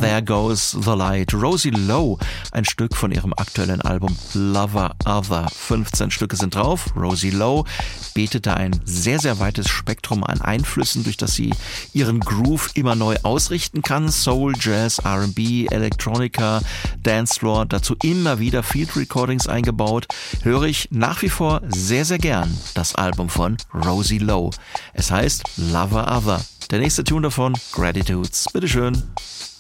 There Goes the Light. Rosie Lowe, ein Stück von ihrem aktuellen Album Lover Other. 15 Stücke sind drauf. Rosie Lowe bietet da ein sehr, sehr weites Spektrum an Einflüssen, durch das sie ihren Groove immer neu ausrichten kann. Soul, Jazz, R&B, Electronica, Dancefloor, dazu immer wieder Field Recordings eingebaut. Höre ich nach wie vor sehr, sehr gern das Album von Rosie Lowe. Es heißt Lover Other. Der nächste Tune davon, Gratitudes. Bitteschön.